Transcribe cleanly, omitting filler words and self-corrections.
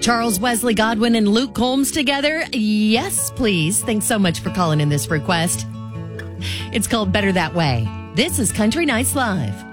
Charles Wesley Godwin and Luke Combs together? Yes, please. Thanks so much for calling in this request. It's called Better That Way. This is Country Nights Live.